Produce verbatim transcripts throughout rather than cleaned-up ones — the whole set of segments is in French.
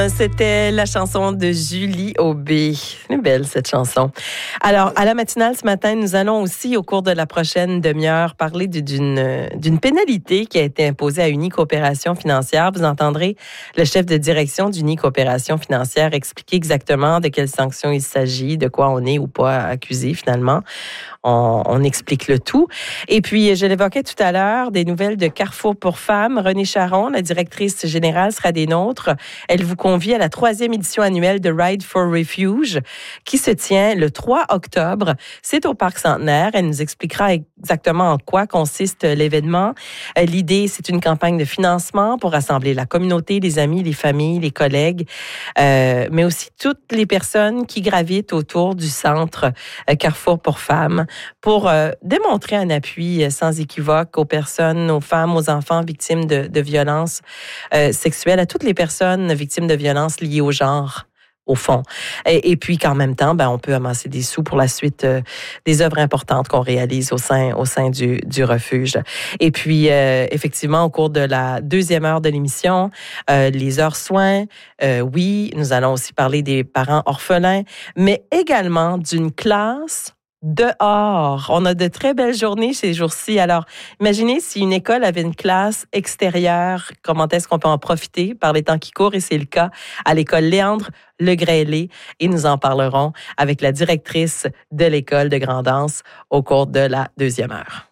C'était la chanson de Julie Aubé. C'est belle, cette chanson. Alors, à la matinale ce matin, nous allons aussi, au cours de la prochaine demi-heure, parler d'une, d'une pénalité qui a été imposée à Unique Coopération Financière. Vous entendrez le chef de direction d'Unique Coopération Financière expliquer exactement de quelles sanctions il s'agit, de quoi on est ou pas accusé finalement. On, on explique le tout. Et puis, je l'évoquais tout à l'heure, des nouvelles de Carrefour pour femmes. Renée Charon, la directrice générale, sera des nôtres. Elle vous convie à la troisième édition annuelle de Ride for Refuge qui se tient le trois octobre. C'est au Parc Centenaire. Elle nous expliquera exactement en quoi consiste l'événement. L'idée, c'est une campagne de financement pour rassembler la communauté, les amis, les familles, les collègues, euh, mais aussi toutes les personnes qui gravitent autour du centre Carrefour pour femmes pour euh, démontrer un appui sans équivoque aux personnes, aux femmes, aux enfants victimes de, de violences euh, sexuelles, à toutes les personnes victimes de violences liées au genre, au fond. Et, et puis qu'en même temps, ben, on peut amasser des sous pour la suite euh, des œuvres importantes qu'on réalise au sein, au sein du, du refuge. Et puis, euh, effectivement, au cours de la deuxième heure de l'émission, euh, les heures soins, euh, oui, nous allons aussi parler des parents orphelins, mais également d'une classe dehors. On a de très belles journées ces jours-ci. Alors, imaginez si une école avait une classe extérieure, comment est-ce qu'on peut en profiter par les temps qui courent? Et c'est le cas à l'école Léandre Legrellet. Et nous en parlerons avec la directrice de l'école de Grand'Anse au cours de la deuxième heure.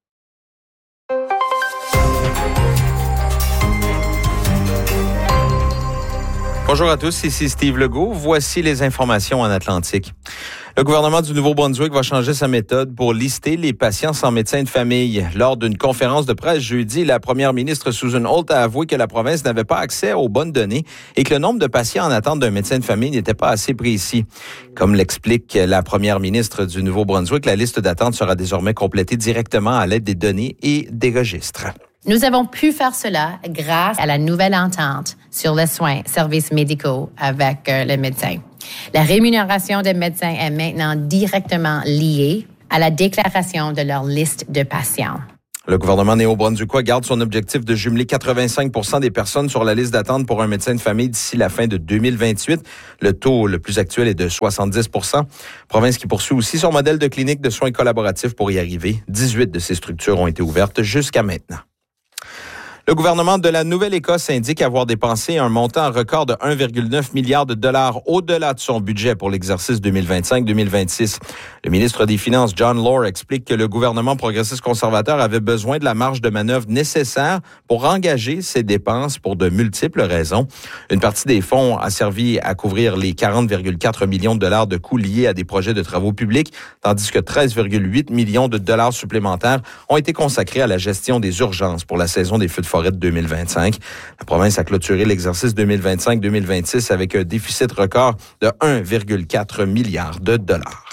Bonjour à tous, ici Steve Legault. Voici les informations en Atlantique. Le gouvernement du Nouveau-Brunswick va changer sa méthode pour lister les patients sans médecin de famille. Lors d'une conférence de presse jeudi, la première ministre Susan Holt a avoué que la province n'avait pas accès aux bonnes données et que le nombre de patients en attente d'un médecin de famille n'était pas assez précis. Comme l'explique la première ministre du Nouveau-Brunswick, la liste d'attente sera désormais complétée directement à l'aide des données et des registres. Nous avons pu faire cela grâce à la nouvelle entente sur les soins, services médicaux avec euh, les médecins. La rémunération des médecins est maintenant directement liée à la déclaration de leur liste de patients. Le gouvernement néo-brunswickois garde son objectif de jumeler quatre-vingt-cinq pour cent des personnes sur la liste d'attente pour un médecin de famille d'ici la fin de deux mille vingt-huit. Le taux le plus actuel est de soixante-dix pour cent. Province qui poursuit aussi son modèle de clinique de soins collaboratifs pour y arriver. dix-huit de ces structures ont été ouvertes jusqu'à maintenant. Le gouvernement de la Nouvelle-Écosse indique avoir dépensé un montant record de un virgule neuf milliard de dollars au-delà de son budget pour l'exercice deux mille vingt-cinq deux mille vingt-six. Le ministre des Finances, John Lohr, explique que le gouvernement progressiste conservateur avait besoin de la marge de manœuvre nécessaire pour engager ses dépenses pour de multiples raisons. Une partie des fonds a servi à couvrir les quarante virgule quatre millions de dollars de coûts liés à des projets de travaux publics, tandis que treize virgule huit millions de dollars supplémentaires ont été consacrés à la gestion des urgences pour la saison des feux de forêt de deux mille vingt-cinq. La province a clôturé l'exercice deux mille vingt-cinq deux mille vingt-six avec un déficit record de un virgule quatre milliard de dollars.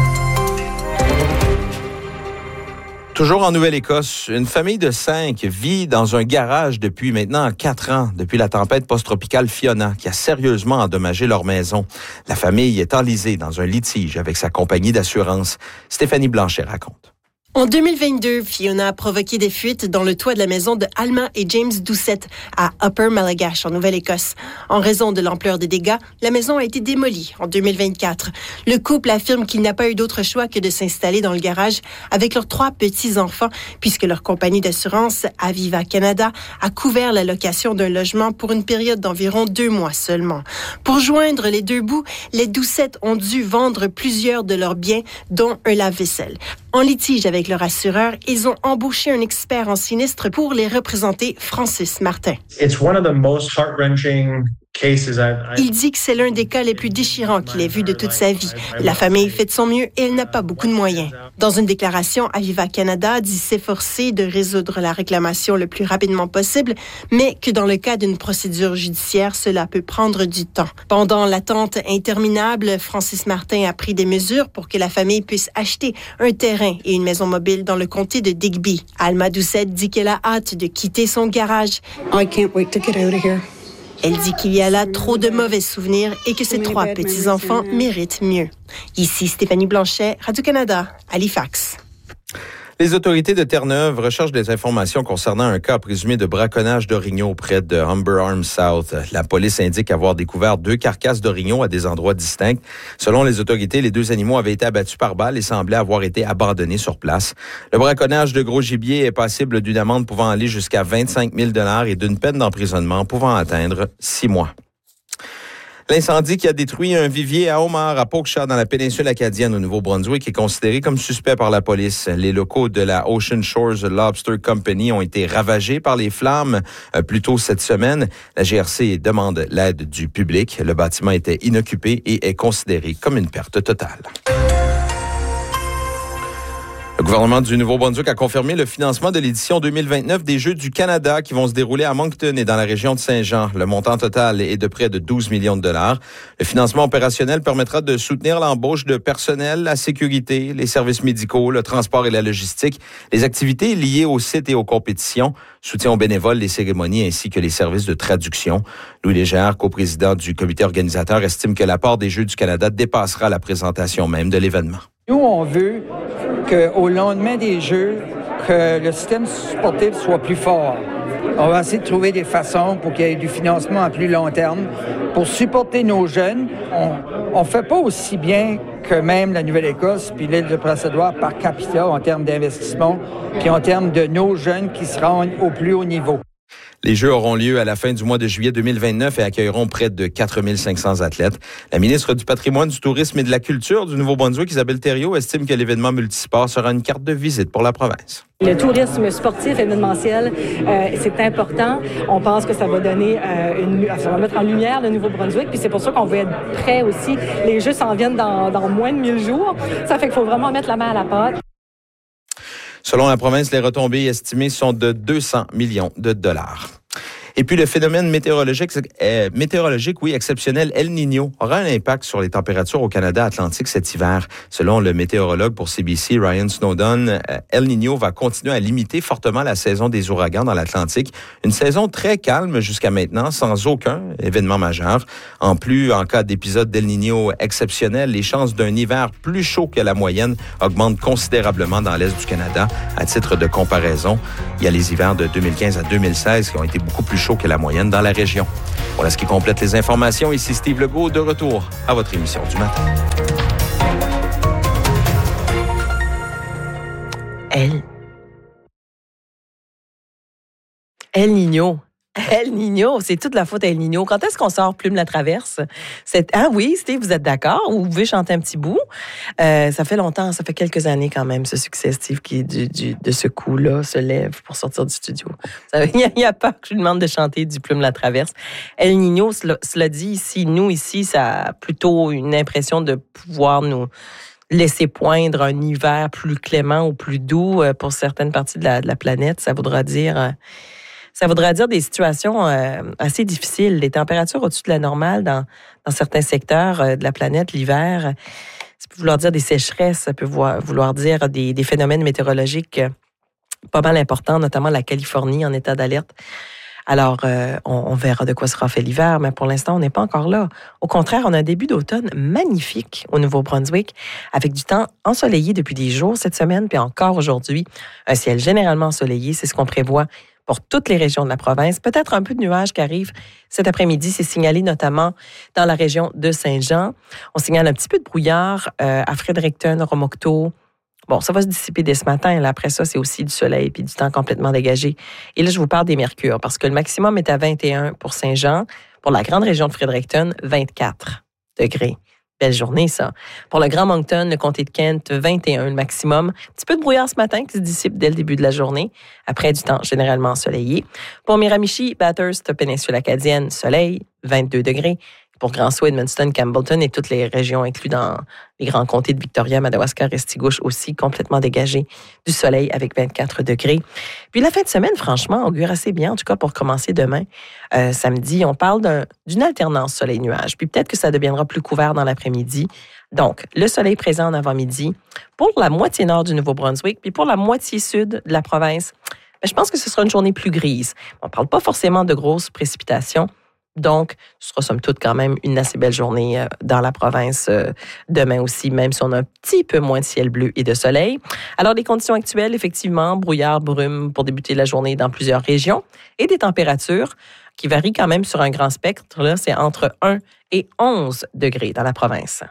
Toujours en Nouvelle-Écosse, une famille de cinq vit dans un garage depuis maintenant quatre ans, depuis la tempête post-tropicale Fiona, qui a sérieusement endommagé leur maison. La famille est enlisée dans un litige avec sa compagnie d'assurance. Stéphanie Blanchet raconte. En deux mille vingt-deux, Fiona a provoqué des fuites dans le toit de la maison de Alma et James Doucette à Upper Malagash, en Nouvelle-Écosse. En raison de l'ampleur des dégâts, la maison a été démolie en deux mille vingt-quatre. Le couple affirme qu'il n'a pas eu d'autre choix que de s'installer dans le garage avec leurs trois petits-enfants, puisque leur compagnie d'assurance, Aviva Canada, a couvert la location d'un logement pour une période d'environ deux mois seulement. Pour joindre les deux bouts, les Doucette ont dû vendre plusieurs de leurs biens, dont un lave-vaisselle. En litige avec leur assureur, ils ont embauché un expert en sinistre pour les représenter, Francis Martin. It's one of the most heart-wrenching cases I've, I've... Il dit que c'est l'un des cas les plus déchirants qu'il ait vu de toute sa vie. La famille fait de son mieux et elle n'a pas beaucoup de moyens. Dans une déclaration, Aviva Canada dit s'efforcer de résoudre la réclamation le plus rapidement possible, mais que dans le cas d'une procédure judiciaire, cela peut prendre du temps. Pendant l'attente interminable, Francis Martin a pris des mesures pour que la famille puisse acheter un terrain et une maison mobile dans le comté de Digby. Alma Doucette dit qu'elle a hâte de quitter son garage. I can't wait to get out of here. Elle dit qu'il y a là trop de mauvais souvenirs et que ses trois petits-enfants méritent mieux. Ici Stéphanie Blanchet, Radio-Canada, Halifax. Les autorités de Terre-Neuve recherchent des informations concernant un cas présumé de braconnage d'orignaux près de Humber Arms South. La police indique avoir découvert deux carcasses d'orignaux à des endroits distincts. Selon les autorités, les deux animaux avaient été abattus par balle et semblaient avoir été abandonnés sur place. Le braconnage de gros gibier est passible d'une amende pouvant aller jusqu'à vingt-cinq mille dollars et d'une peine d'emprisonnement pouvant atteindre six mois. L'incendie qui a détruit un vivier à Omar, à Pokeshaw, dans la péninsule acadienne au Nouveau-Brunswick, est considéré comme suspect par la police. Les locaux de la Ocean Shores Lobster Company ont été ravagés par les flammes euh, plus tôt cette semaine. La G R C demande l'aide du public. Le bâtiment était inoccupé et est considéré comme une perte totale. Le gouvernement du Nouveau-Brunswick a confirmé le financement de l'édition deux mille vingt-neuf des Jeux du Canada qui vont se dérouler à Moncton et dans la région de Saint-Jean. Le montant total est de près de douze millions de dollars. Le financement opérationnel permettra de soutenir l'embauche de personnel, la sécurité, les services médicaux, le transport et la logistique, les activités liées au site et aux compétitions, soutien aux bénévoles, les cérémonies ainsi que les services de traduction. Louis Légère, coprésident du comité organisateur, estime que l'apport des Jeux du Canada dépassera la présentation même de l'événement. Nous, on veut qu'au lendemain des Jeux, que le système sportif soit plus fort. On va essayer de trouver des façons pour qu'il y ait du financement à plus long terme. Pour supporter nos jeunes, on ne fait pas aussi bien que même la Nouvelle-Écosse puis l'île de Prince-Édouard par capita en termes d'investissement, puis en termes de nos jeunes qui se rendent au plus haut niveau. Les Jeux auront lieu à la fin du mois de juillet deux mille vingt-neuf et accueilleront près de quatre mille cinq cents athlètes. La ministre du Patrimoine, du Tourisme et de la Culture du Nouveau-Brunswick, Isabelle Thériault, estime que l'événement multisport sera une carte de visite pour la province. Le tourisme sportif événementiel, euh, c'est important. On pense que ça va donner euh, une, ça va mettre en lumière le Nouveau-Brunswick, puis c'est pour ça qu'on veut être prêt aussi. Les Jeux s'en viennent dans, dans moins de mille jours. Ça fait qu'il faut vraiment mettre la main à la pâte. Selon la province, les retombées estimées sont de deux cents millions de dollars. Et puis, le phénomène météorologique, euh, météorologique, oui, exceptionnel, El Niño, aura un impact sur les températures au Canada Atlantique cet hiver. Selon le météorologue pour C B C, Ryan Snowdon, euh, El Niño va continuer à limiter fortement la saison des ouragans dans l'Atlantique. Une saison très calme jusqu'à maintenant, sans aucun événement majeur. En plus, en cas d'épisode d'El Niño exceptionnel, les chances d'un hiver plus chaud que la moyenne augmentent considérablement dans l'Est du Canada. À titre de comparaison, il y a les hivers de deux mille quinze à deux mille seize qui ont été beaucoup plus chaud que la moyenne dans la région. Voilà ce qui complète les informations. Ici Steve Legault, de retour à votre émission du matin. El... El Niño. El Niño, c'est toute la faute à El Niño. Quand est-ce qu'on sort Plume la traverse? C'est... Ah oui, Steve, vous êtes d'accord? Vous pouvez chanter un petit bout? Euh, ça fait longtemps, ça fait quelques années quand même, ce succès, Steve, qui du, du, de ce coup-là se lève pour sortir du studio. Il n'y a, a pas que je lui demande de chanter du Plume la traverse. El Niño, cela, cela dit ici, nous ici, ça a plutôt une impression de pouvoir nous laisser poindre un hiver plus clément ou plus doux pour certaines parties de la, de la planète. Ça voudra dire... Ça voudra dire des situations euh, assez difficiles. Les températures au-dessus de la normale dans, dans certains secteurs euh, de la planète l'hiver, ça peut vouloir dire des sécheresses, ça peut vouloir, vouloir dire des, des phénomènes météorologiques euh, pas mal importants, notamment la Californie en état d'alerte. Alors, euh, on, on verra de quoi sera fait l'hiver, mais pour l'instant, on n'est pas encore là. Au contraire, on a un début d'automne magnifique au Nouveau-Brunswick, avec du temps ensoleillé depuis des jours cette semaine, puis encore aujourd'hui. Un ciel généralement ensoleillé, c'est ce qu'on prévoit pour toutes les régions de la province. Peut-être un peu de nuages qui arrivent cet après-midi. C'est signalé notamment dans la région de Saint-Jean. On signale un petit peu de brouillard euh, à Fredericton, Romocto. Bon, ça va se dissiper dès ce matin. Là, après ça, c'est aussi du soleil puis du temps complètement dégagé. Et là, je vous parle des mercures parce que le maximum est à vingt et un pour Saint-Jean. Pour la grande région de Fredericton, vingt-quatre degrés. Belle journée, ça. Pour le Grand Moncton, le comté de Kent, vingt et un le maximum. Un petit peu de brouillard ce matin qui se dissipe dès le début de la journée, après du temps généralement ensoleillé. Pour Miramichi, Bathurst, péninsule acadienne, soleil, vingt-deux degrés. Pour Grand Sault, Edmundston, Campbellton et toutes les régions incluses dans les grands comtés de Victoria, Madawaska, Restigouche aussi, complètement dégagé du soleil avec vingt-quatre degrés. Puis la fin de semaine, franchement, augure assez bien, en tout cas pour commencer demain. Euh, samedi, on parle d'un, d'une alternance soleil-nuage. Puis peut-être que ça deviendra plus couvert dans l'après-midi. Donc, le soleil présent en avant-midi pour la moitié nord du Nouveau-Brunswick, puis pour la moitié sud de la province, bien, je pense que ce sera une journée plus grise. On ne parle pas forcément de grosses précipitations, Donc, ce sera somme toute quand même une assez belle journée euh, dans la province euh, demain aussi, même si on a un petit peu moins de ciel bleu et de soleil. Alors, les conditions actuelles, effectivement, brouillard, brume pour débuter la journée dans plusieurs régions et des températures qui varient quand même sur un grand spectre. Là, c'est entre un et onze degrés dans la province.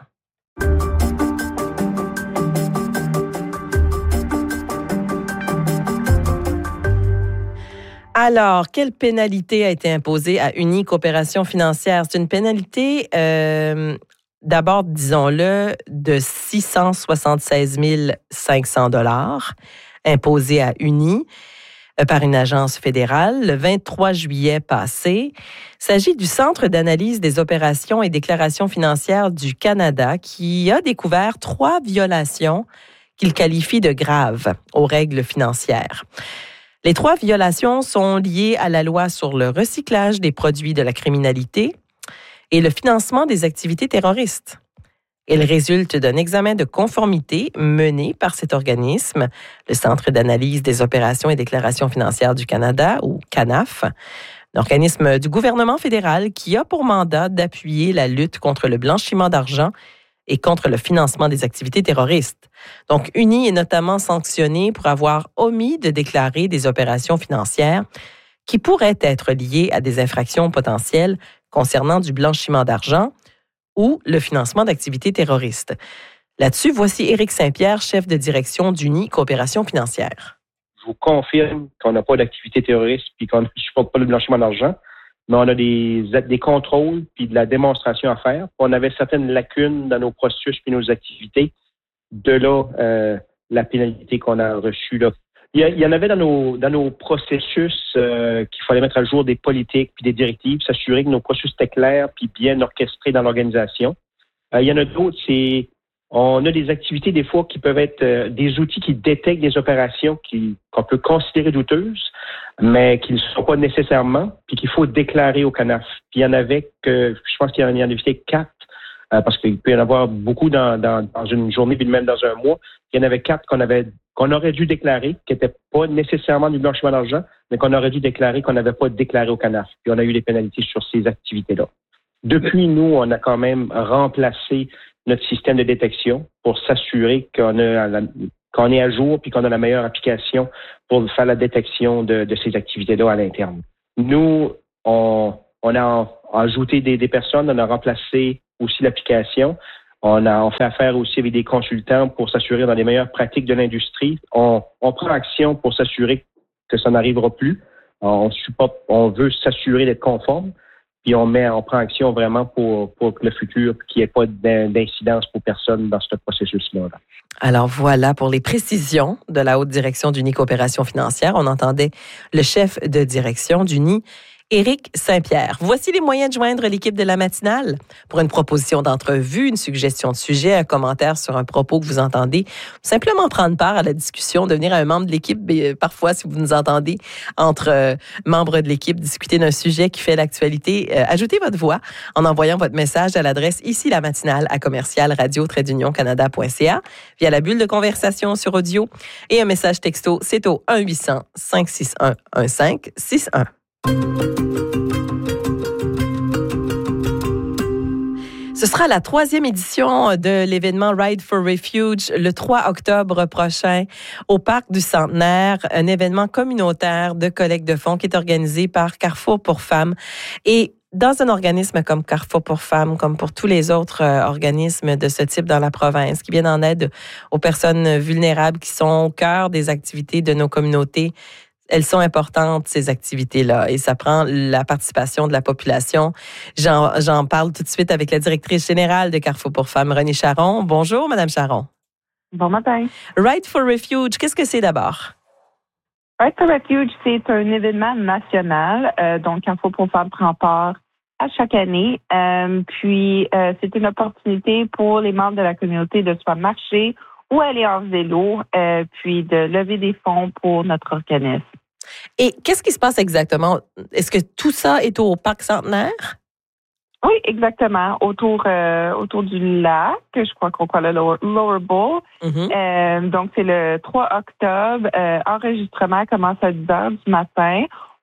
Alors, quelle pénalité a été imposée à Uni Coopération Financière? C'est une pénalité, euh, d'abord, disons-le, de six cent soixante-seize mille cinq cents dollars imposée à Uni euh, par une agence fédérale le vingt-trois juillet passé. Il s'agit du Centre d'analyse des opérations et déclarations financières du Canada qui a découvert trois violations qu'il qualifie de graves aux règles financières. Les trois violations sont liées à la loi sur le recyclage des produits de la criminalité et le financement des activités terroristes. Elles résultent d'un examen de conformité mené par cet organisme, le Centre d'analyse des opérations et déclarations financières du Canada, ou CANAF, un organisme du gouvernement fédéral qui a pour mandat d'appuyer la lutte contre le blanchiment d'argent et contre le financement des activités terroristes. Donc, Uni est notamment sanctionné pour avoir omis de déclarer des opérations financières qui pourraient être liées à des infractions potentielles concernant du blanchiment d'argent ou le financement d'activités terroristes. Là-dessus, voici Éric Saint-Pierre, chef de direction d'Uni Coopération Financière. Je vous confirme qu'on n'a pas d'activité terroriste et qu'on ne supporte pas le blanchiment d'argent. Mais on a des, des contrôles puis de la démonstration à faire. On avait certaines lacunes dans nos processus puis nos activités. De là, euh, la pénalité qu'on a reçue là. Il y, a, il y en avait dans nos dans nos processus euh, qu'il fallait mettre à jour des politiques puis des directives, s'assurer que nos processus étaient clairs puis bien orchestrés dans l'organisation. Euh, il y en a d'autres, c'est on a des activités des fois qui peuvent être euh, des outils qui détectent des opérations qui qu'on peut considérer douteuses, mais qui ne sont pas nécessairement, puis qu'il faut déclarer au CANAF. Puis il y en avait que, je pense qu'il y en a évité quatre, euh, parce qu'il peut y en avoir beaucoup dans, dans, dans une journée, puis même dans un mois. Il y en avait quatre qu'on avait qu'on aurait dû déclarer, qui n'étaient pas nécessairement du blanchiment d'argent, mais qu'on aurait dû déclarer qu'on n'avait pas déclaré au CANAF. Puis on a eu des pénalités sur ces activités-là. Depuis, nous, on a quand même remplacé notre système de détection pour s'assurer qu'on a la, qu'on est à jour puis qu'on a la meilleure application pour faire la détection de, de ces activités-là à l'interne. Nous, on, on a ajouté des, des personnes, on a remplacé aussi l'application. On a on fait affaire aussi avec des consultants pour s'assurer dans les meilleures pratiques de l'industrie. On, on prend action pour s'assurer que ça n'arrivera plus. On supporte, on veut s'assurer d'être conforme. Puis on met, on prend action vraiment pour, pour le futur, qu'il n'y ait pas d'incidence pour personne dans ce processus-là. Alors voilà pour les précisions de la haute direction d'Uni Coopération Financière. On entendait le chef de direction d'Uni, Éric Saint-Pierre. Voici les moyens de joindre l'équipe de la matinale. Pour une proposition d'entrevue, une suggestion de sujet, un commentaire sur un propos que vous entendez, simplement prendre part à la discussion, devenir un membre de l'équipe. Parfois, si vous nous entendez entre euh, membres de l'équipe discuter d'un sujet qui fait l'actualité, euh, ajoutez votre voix en envoyant votre message à l'adresse ici la matinale à commercial radio trait d'union canada point c a via la bulle de conversation sur audio et un message texto, c'est au un huit cents cinq six un un cinq six un. Ce sera la troisième édition de l'événement Ride for Refuge le trois octobre prochain au Parc du Centenaire, un événement communautaire de collecte de fonds qui est organisé par Carrefour pour femmes. Et dans un organisme comme Carrefour pour femmes, comme pour tous les autres euh, organismes de ce type dans la province, qui viennent en aide aux personnes vulnérables qui sont au cœur des activités de nos communautés, elles sont importantes, ces activités-là, et ça prend la participation de la population. J'en, j'en parle tout de suite avec la directrice générale de Carrefour pour femmes, Renée Charon. Bonjour, Madame Charon. Bon matin. Ride for Refuge, qu'est-ce que c'est d'abord? Ride for Refuge, c'est un événement national, euh, donc Carrefour pour femmes prend part à chaque année. Euh, puis, euh, c'est une opportunité pour les membres de la communauté de soit marcher ou aller en vélo, euh, puis de lever des fonds pour notre organisme. Et qu'est-ce qui se passe exactement? Est-ce que tout ça est au Parc Centenaire? Oui, exactement. Autour euh, autour du lac, je crois qu'on parle le Lower, Lower Bowl. Mm-hmm. Euh, donc, c'est le trois octobre. Euh, enregistrement commence à dix heures du matin.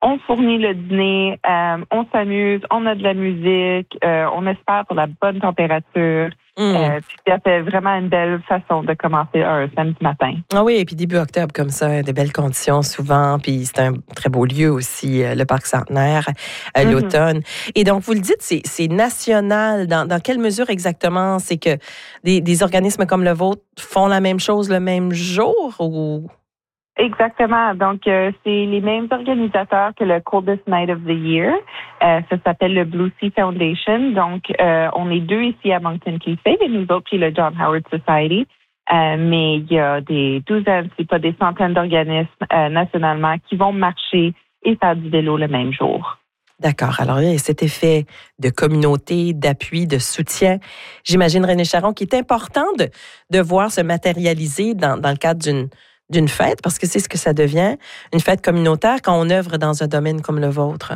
On fournit le dîner, euh, on s'amuse, on a de la musique, euh, on espère pour la bonne température. Mm. Euh, puis ça fait vraiment une belle façon de commencer un samedi matin. Ah oui, et puis début octobre comme ça, des belles conditions souvent, puis c'est un très beau lieu aussi, le Parc Centenaire, euh, mm-hmm. l'automne. Et donc, vous le dites, c'est, c'est national. Dans, dans quelle mesure exactement c'est que des, des organismes comme le vôtre font la même chose le même jour ou... Exactement. Donc, euh, c'est les mêmes organisateurs que le Coldest Night of the Year. Euh, ça s'appelle le Blue Sea Foundation. Donc, euh, on est deux ici à Moncton Keyside et nous autres, puis le John Howard Society. Euh, mais il y a des douzaines, c'est pas des centaines d'organismes euh, nationalement qui vont marcher et faire du vélo le même jour. D'accord. Alors, il y a cet effet de communauté, d'appui, de soutien. J'imagine, René Charron, qu'il est important de, de voir se matérialiser dans, dans le cadre d'une d'une fête, parce que c'est ce que ça devient, une fête communautaire quand on œuvre dans un domaine comme le vôtre.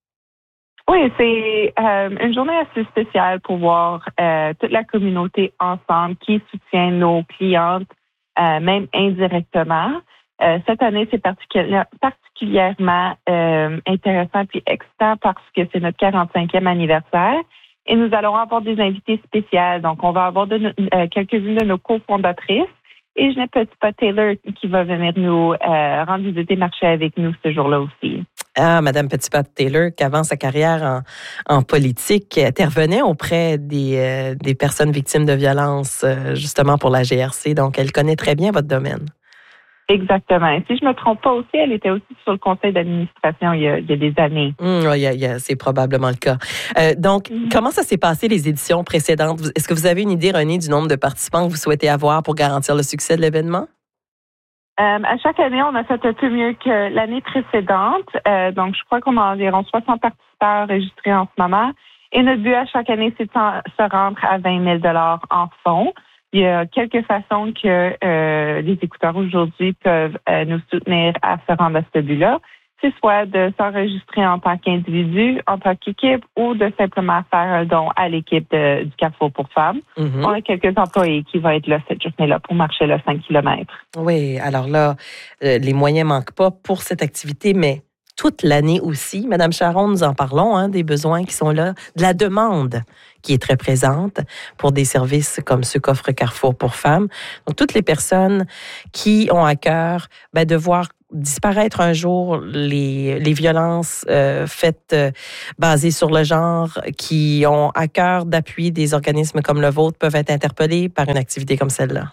Oui, c'est euh, une journée assez spéciale pour voir euh, toute la communauté ensemble qui soutient nos clientes, euh, même indirectement. Euh, cette année, c'est particulière, particulièrement euh, intéressant et excitant parce que c'est notre quarante-cinquième anniversaire et nous allons avoir des invités spéciaux. Donc, on va avoir de, euh, quelques-unes de nos cofondatrices. Et Ginette Petitpas-Taylor qui va venir nous euh, rendre visiter marché avec nous ce jour-là aussi. Ah, Madame Petitpas-Taylor, qui avant sa carrière en, en politique, intervenait auprès des, euh, des personnes victimes de violences, euh, justement pour la G R C. Donc, elle connaît très bien votre domaine. Exactement. Et si je ne me trompe pas aussi, elle était aussi sur le conseil d'administration il y a, il y a des années. Mmh, oui, il y a, c'est probablement le cas. Euh, donc, mmh. comment ça s'est passé les éditions précédentes? Est-ce que vous avez une idée, René, du nombre de participants que vous souhaitez avoir pour garantir le succès de l'événement? Euh, à chaque année, on a fait un peu mieux que l'année précédente. Euh, donc, je crois qu'on a environ soixante participants enregistrés en ce moment. Et notre but à chaque année, c'est de se rendre à vingt mille dollars en fonds. Il y a quelques façons que euh, les écouteurs aujourd'hui peuvent euh, nous soutenir à se rendre à ce but-là. C'est soit de s'enregistrer en tant qu'individu, en tant qu'équipe, ou de simplement faire un don à l'équipe de, du Carrefour pour femmes. Mm-hmm. On a quelques employés qui vont être là cette journée-là pour marcher le cinq kilomètres. Oui, alors là, euh, les moyens ne manquent pas pour cette activité, mais toute l'année aussi. Madame Charron, nous en parlons, hein, des besoins qui sont là, de la demande qui est très présente pour des services comme ceux qu'offre Carrefour pour femmes. Donc, toutes les personnes qui ont à cœur ben, de voir disparaître un jour les, les violences euh, faites euh, basées sur le genre, qui ont à cœur d'appuyer des organismes comme le vôtre, peuvent être interpellés par une activité comme celle-là.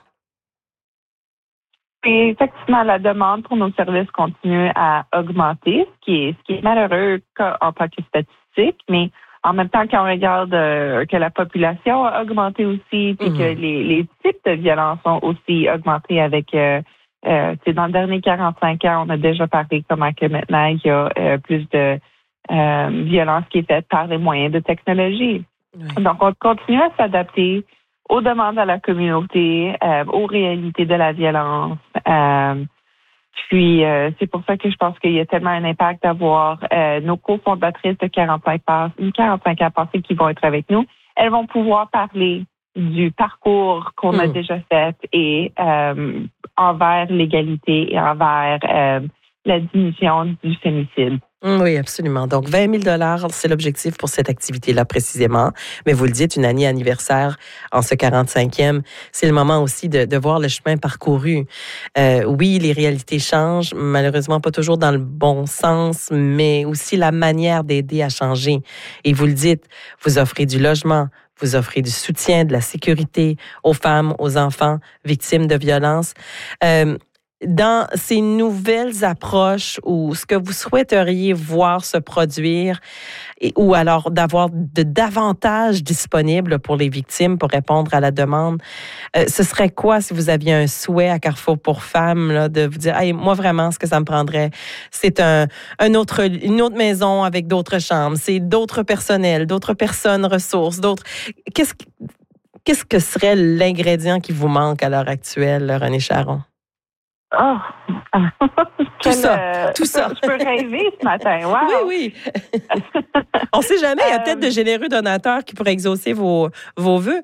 Et effectivement, la demande pour nos services continue à augmenter, ce qui est, ce qui est malheureux en tant que statistique, mais en même temps, quand on regarde euh, que la population a augmenté aussi, puis mmh. que les, les types de violences ont aussi augmenté avec, euh, euh, dans le dernier quarante-cinq ans, on a déjà parlé comment que maintenant, il y a euh, plus de euh, violence qui est faite par les moyens de technologie. Oui. Donc, on continue à s'adapter aux demandes de la communauté, euh, aux réalités de la violence. Euh, puis, euh, c'est pour ça que je pense qu'il y a tellement un impact d'avoir euh, nos cofondatrices de quarante-cinq, quarante-cinq ans passés qui vont être avec nous. Elles vont pouvoir parler du parcours qu'on mmh. a déjà fait et euh, envers l'égalité et envers euh, la diminution du féminicide. Oui, absolument. Donc, vingt mille dollars, c'est l'objectif pour cette activité-là précisément. Mais vous le dites, une année anniversaire en ce quarante-cinquième, c'est le moment aussi de, de voir le chemin parcouru. Euh, oui, les réalités changent, malheureusement pas toujours dans le bon sens, mais aussi la manière d'aider à changer. Et vous le dites, vous offrez du logement, vous offrez du soutien, de la sécurité aux femmes, aux enfants victimes de violences. Euh, Dans ces nouvelles approches ou ce que vous souhaiteriez voir se produire et, ou alors d'avoir de davantage disponible pour les victimes pour répondre à la demande, euh, ce serait quoi si vous aviez un souhait à Carrefour pour femmes là, de vous dire hey, moi vraiment ce que ça me prendrait c'est un, un autre, une autre maison avec d'autres chambres, c'est d'autres personnels, d'autres personnes ressources, d'autres... Qu'est-ce, qu'est-ce que serait l'ingrédient qui vous manque à l'heure actuelle, René Charron? Oh! tout ça, euh, tout ça. Je peux rêver ce matin, wow! Oui, oui. On ne sait jamais, il y a peut-être de généreux donateurs qui pourraient exaucer vos, vos vœux.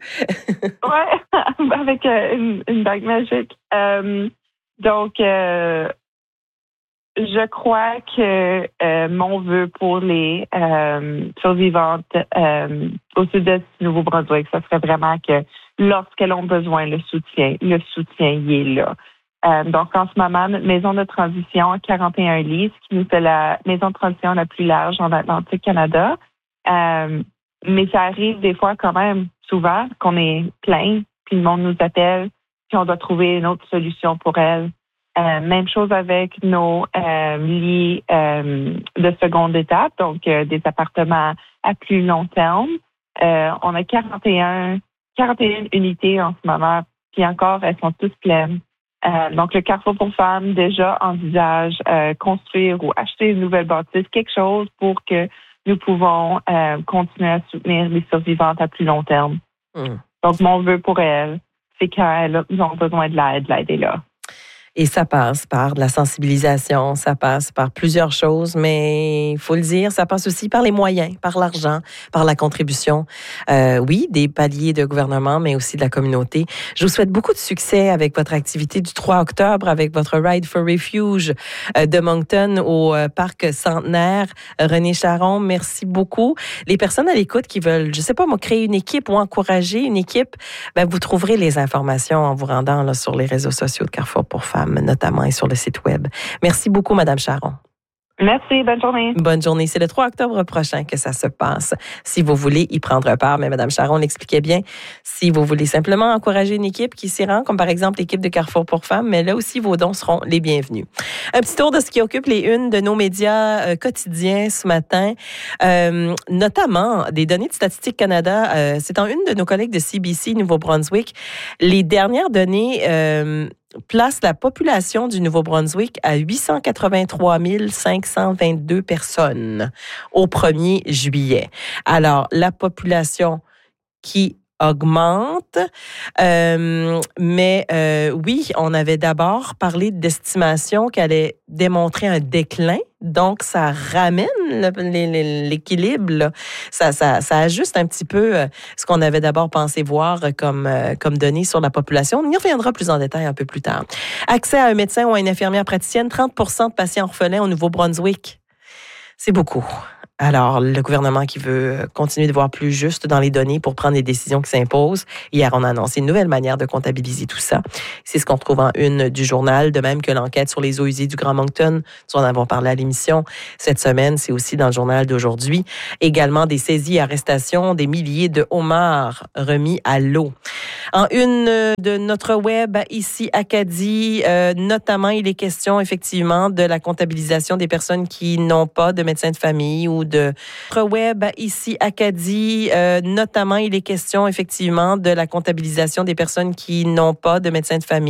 Oui, avec une, une bague magique. Euh, donc, euh, je crois que euh, mon vœu pour les euh, survivantes euh, au sud-est du Nouveau-Brunswick, ça serait vraiment que lorsqu'elles ont besoin le soutien, le soutien y est là. Euh, donc, en ce moment, notre maison de transition a quarante et un lits, ce qui nous fait la maison de transition la plus large en Atlantique Canada. Euh, mais ça arrive des fois quand même souvent qu'on est plein, puis le monde nous appelle, puis on doit trouver une autre solution pour elles. Euh, même chose avec nos euh, lits euh, de seconde étape, donc euh, des appartements à plus long terme. Euh, on a quarante et un, quarante et un unités en ce moment, puis encore, elles sont toutes pleines. Euh, donc, le Carrefour pour femmes déjà envisage euh, construire ou acheter une nouvelle bâtisse, quelque chose pour que nous pouvons euh, continuer à soutenir les survivantes à plus long terme. Mm. Donc, mon vœu pour elles, c'est qu'elles ont besoin de l'aide, l'aide est là. Et ça passe par de la sensibilisation, ça passe par plusieurs choses, mais il faut le dire, ça passe aussi par les moyens, par l'argent, par la contribution. Euh, oui, des paliers de gouvernement, mais aussi de la communauté. Je vous souhaite beaucoup de succès avec votre activité du trois octobre, avec votre Ride for Refuge de Moncton au Parc Centenaire. René Charron, merci beaucoup. Les personnes à l'écoute qui veulent, je sais pas moi, créer une équipe ou encourager une équipe, ben, vous trouverez les informations en vous rendant là, sur les réseaux sociaux de Carrefour pour femmes, notamment, et sur le site web. Merci beaucoup, Madame Charron. Merci, bonne journée. Bonne journée. C'est le trois octobre prochain que ça se passe. Si vous voulez y prendre part, mais Mme Charron l'expliquait bien, si vous voulez simplement encourager une équipe qui s'y rend, comme par exemple l'équipe de Carrefour pour femmes, mais là aussi, vos dons seront les bienvenus. Un petit tour de ce qui occupe les unes de nos médias euh, quotidiens ce matin, euh, notamment des données de Statistique Canada. Euh, c'est en une de nos collègues de C B C Nouveau-Brunswick. Les dernières données euh, place la population du Nouveau-Brunswick à huit cent quatre-vingt-trois mille cinq cent vingt-deux personnes au premier juillet. Alors, la population qui augmente, euh, mais euh, oui, on avait d'abord parlé d'estimation qui allait démontrer un déclin, donc ça ramène le, l'équilibre, là. Ça, ça, ça ajuste un petit peu ce qu'on avait d'abord pensé voir comme, comme données sur la population. On y reviendra plus en détail un peu plus tard. Accès à un médecin ou à une infirmière praticienne, trente pour cent de patients orphelins au Nouveau-Brunswick. C'est beaucoup. Alors, le gouvernement qui veut continuer de voir plus juste dans les données pour prendre les décisions qui s'imposent. Hier, on a annoncé une nouvelle manière de comptabiliser tout ça. C'est ce qu'on retrouve en une du journal, de même que l'enquête sur les eaux usées du Grand Moncton. Nous en avons parlé à l'émission cette semaine. C'est aussi dans le journal d'aujourd'hui. Également des saisies et arrestations, des milliers de homards remis à l'eau. En une de notre web, ici Acadie, euh, notamment, il est question effectivement de la comptabilisation des personnes qui n'ont pas de médecin de famille ou de notre web ici Acadie, euh, notamment, il est question effectivement de la comptabilisation des personnes qui n'ont pas de médecin de famille